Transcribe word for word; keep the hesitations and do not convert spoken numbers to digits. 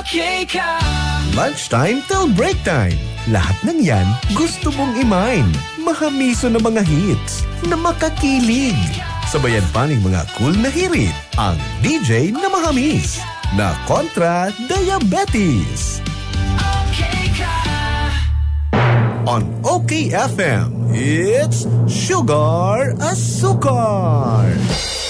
Okay ka. Lunchtime till break time. Lahat ng yan gusto mong i-mine. Mahamiso na mga hits na makakilig. Sabayan pa ng mga cool na hirit. Ang D J na mahamis na kontra diabetes. Okay ka. On OK F M, it's Sugar Asukar.